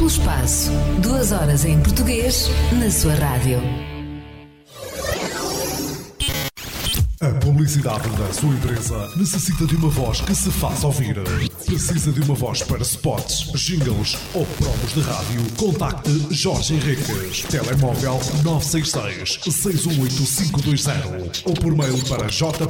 Duplo espaço, 2 horas em português, na sua rádio. A publicidade da sua empresa necessita de uma voz que se faça ouvir. Precisa de uma voz para spots, jingles ou promos de rádio? Contacte Jorge Henriques. Telemóvel 966-618-520 ou por mail para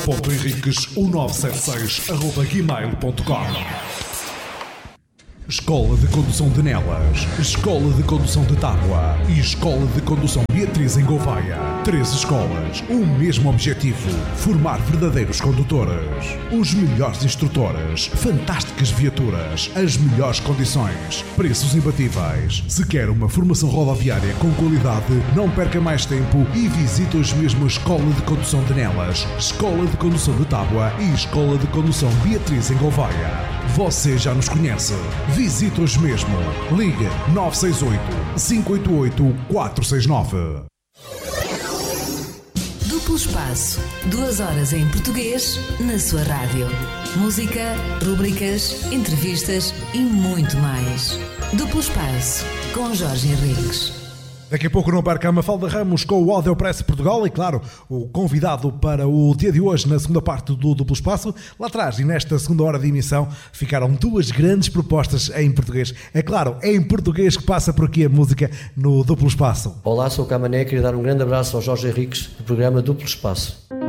j.henriques1976@gmail.com. Escola de Condução de Nelas, Escola de Condução de Tábua e Escola de Condução Beatriz em Gouveia. 3 escolas, o mesmo objetivo: formar verdadeiros condutores. Os melhores instrutores, fantásticas viaturas, as melhores condições, preços imbatíveis. Se quer uma formação rodoviária com qualidade, não perca mais tempo e visite hoje mesmo a Escola de Condução de Nelas, Escola de Condução de Tábua e Escola de Condução Beatriz em Gouveia. Você já nos conhece. Visite hoje mesmo. Ligue 968-588-469. Duplo espaço, 2 horas em português, na sua rádio. Música, rubricas, entrevistas e muito mais. Duplo espaço, com Jorge Henriques. Daqui a pouco não perca a Mafalda Ramos com o Audiopress Portugal e, claro, o convidado para o dia de hoje na segunda parte do Duplo Espaço. Lá atrás e nesta segunda hora de emissão ficaram 2 grandes propostas em português. É claro, é em português que passa por aqui a música no Duplo Espaço. Olá, sou o Camané, queria dar um grande abraço ao Jorge Henriques do programa Duplo Espaço.